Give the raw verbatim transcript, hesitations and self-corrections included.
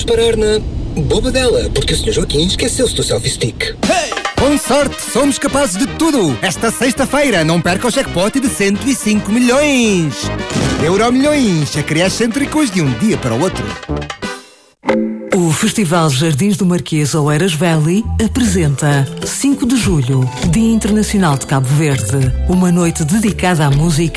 parar na Bobadela, porque o senhor Joaquim esqueceu-se do selfie stick. Hey! Com sorte, somos capazes de tudo. Esta sexta-feira, não perca o jackpot de cento e cinco milhões. Euromilhões, acrescêntricos de um dia para o outro. O Festival Jardins do Marquês Oeiras Valley apresenta cinco de julho, Dia Internacional de Cabo Verde, uma noite dedicada à música